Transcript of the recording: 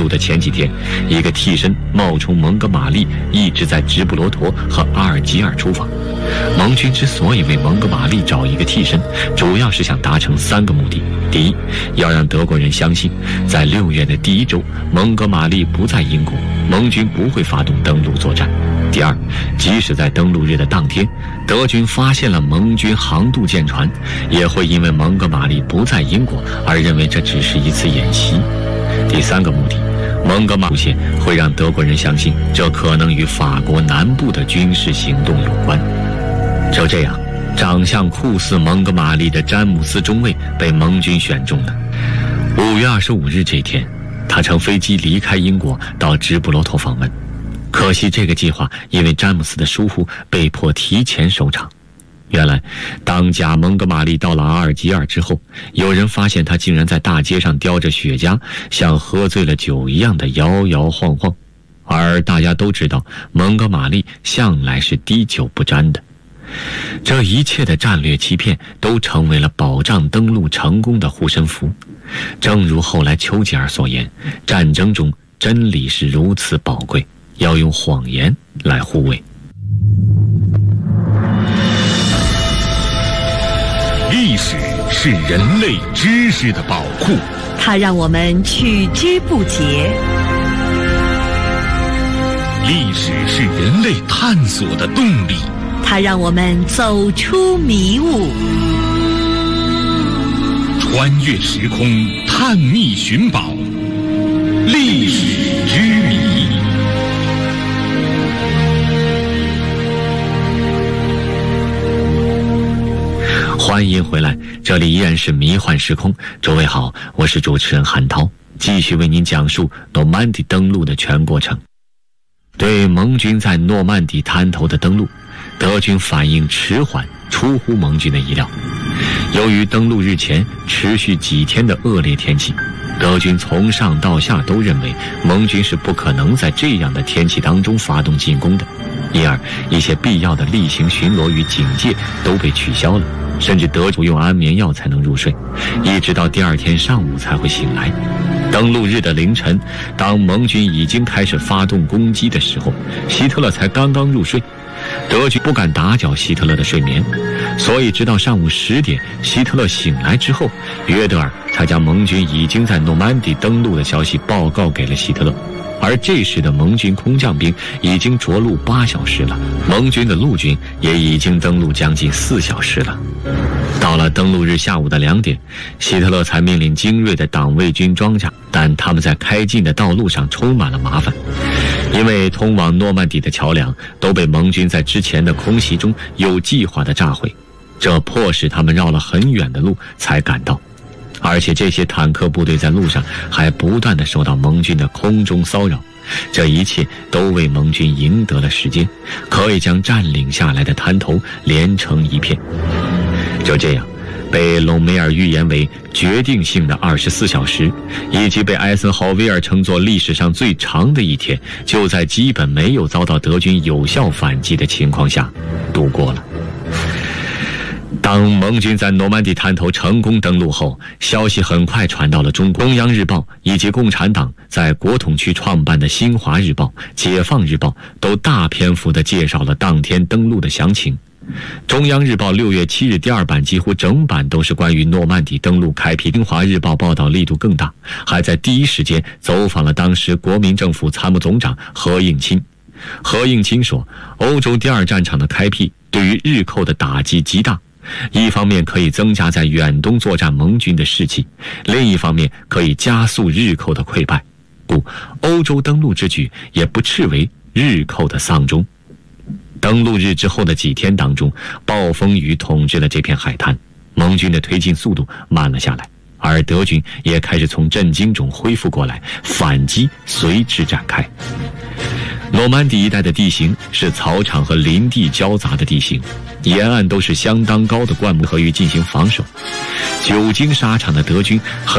的前几天，一个替身冒充蒙哥马利一直在直布罗陀和阿尔及尔出访。盟军之所以为蒙哥马利找一个替身，主要是想达成3个目的：第一，要让德国人相信，在6月的第1周，蒙哥马利不在英国，盟军不会发动登陆作战；第二，即使在登陆日的当天，德军发现了盟军航渡舰船，也会因为蒙哥马利不在英国而认为这只是一次演习；第3个目的，蒙哥马利出现会让德国人相信，这可能与法国南部的军事行动有关。就这样，长相酷似蒙哥马利的詹姆斯中尉被盟军选中了。5月25日这天，他乘飞机离开英国到直布罗陀访问。可惜这个计划因为詹姆斯的疏忽被迫提前收场。原来，当假蒙哥马利到了阿尔及尔之后，有人发现他竟然在大街上叼着雪茄，像喝醉了酒一样的摇摇晃晃。而大家都知道，蒙哥马利向来是滴酒不沾的。这一切的战略欺骗都成为了保障登陆成功的护身符。正如后来丘吉尔所言，战争中真理是如此宝贵，要用谎言来护卫。 历史是人类知识的宝库， 它让我们取之不竭。 历史是人类探索的动力， 它让我们走出迷雾， 穿越时空，探秘寻宝，历史之谜。 欢迎回来，这里依然是迷幻时空。诸位好，我是主持人韩涛，继续为您讲述诺曼底登陆的全过程。对盟军在诺曼底滩头的登陆，德军反应迟缓，出乎盟军的意料。由于登陆日前持续几天的恶劣天气，德军从上到下都认为盟军是不可能在这样的天气当中发动进攻的，因而一些必要的例行巡逻与警戒都被取消了，甚至德军用安眠药才能入睡，一直到第2天上午才会醒来。登陆日的凌晨，当盟军已经开始发动攻击的时候，希特勒才刚刚入睡。德军不敢打搅希特勒的睡眠，所以直到上午10点，希特勒醒来之后，约德尔才将盟军已经在诺曼底登陆的消息报告给了希特勒。而这时的盟军空降兵已经着陆8小时了，盟军的陆军也已经登陆将近4小时了。到了登陆日下午的2点，希特勒才命令精锐的党卫军装甲，但他们在开进的道路上充满了麻烦，因为通往诺曼底的桥梁都被盟军在之前的空袭中有计划地炸毁，这迫使他们绕了很远的路才赶到。而且这些坦克部队在路上还不断地受到盟军的空中骚扰，这一切都为盟军赢得了时间，可以将占领下来的滩头连成一片。就这样，被隆美尔预言为决定性的24小时，以及被艾森豪威尔称作历史上最长的一天，就在基本没有遭到德军有效反击的情况下度过了。当盟军在诺曼底滩头成功登陆后，消息很快传到了中央日报以及共产党在国统区创办的新华日报、解放日报都大篇幅地介绍了当天登陆的详情。中央日报6月7日第2版几乎整版都是关于诺曼底登陆开辟，新华日报报道力度更大，还在第一时间走访了当时国民政府参谋总长何应钦。何应钦说，欧洲第2战场的开辟对于日寇的打击极大，一方面可以增加在远东作战盟军的士气，另一方面可以加速日寇的溃败，故欧洲登陆之举也不斥为日寇的丧钟。登陆日之后的几天当中，暴风雨统治了这片海滩，盟军的推进速度慢了下来，而德军也开始从震惊中恢复过来，反击随之展开。诺曼底一带的地形是草场和林地交杂的地形，沿岸都是相当高的灌木河域进行防守。久经沙场的德军很